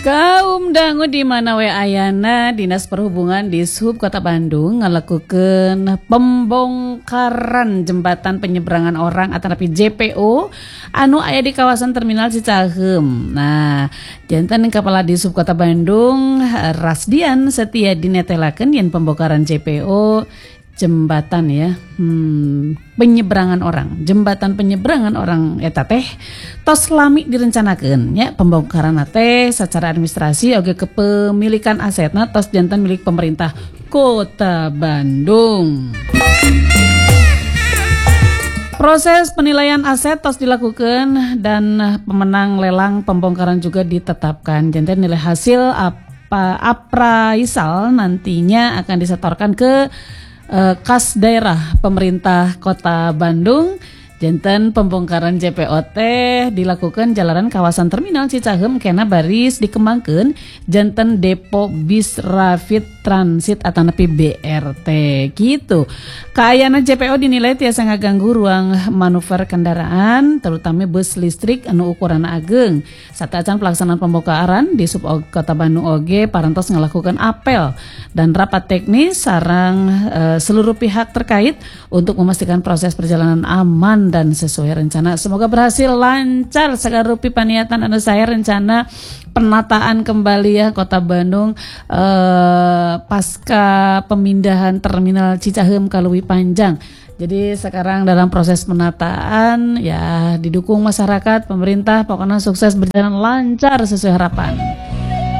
Kaum dangu di mana we ayana Dinas Perhubungan di Sub Kota Bandung ngelakukan pembongkaran jembatan penyeberangan orang atau JPO anu aya di kawasan Terminal Cicaheum. Nah, jantan Kepala di Sub Kota Bandung Rasdian Setia dinetelakeun yen pembongkaran JPO jembatan ya penyeberangan orang, jembatan penyeberangan orang eta teh tos lami direncanakeun nya pembongkaran teh secara administrasi oge kepemilikan asetna tos jantan milik pemerintah Kota Bandung. Proses penilaian aset tos dilakukan dan pemenang lelang pembongkaran juga ditetapkan. Jantan nilai hasil appraisal nantinya akan disetorkan ke kas daerah pemerintah Kota Bandung. Janten pembongkaran JPO dilakukan jalanan kawasan Terminal Cicaheum kena baris dikembangkan janten depo bis rapid transit atau nepi BRT gitu. Kaayana JPO dinilai tiasa ngaganggu ruang manuver kendaraan terutama bus listrik anu ukuran ageng. Sataacan pelaksanaan pembongkaran di Sub Kota Bandung oge parantos ngelakukan apel dan rapat teknis sareng seluruh pihak terkait untuk memastikan proses perjalanan aman dan sesuai rencana. Semoga berhasil lancar sagarupi paniatan anu saya rencana penataan kembali ya Kota Bandung pasca pemindahan Terminal Cicaheum ka Leuwi Panjang. Jadi sekarang dalam proses penataan ya didukung masyarakat, pemerintah, pokoknya sukses berjalan lancar sesuai harapan.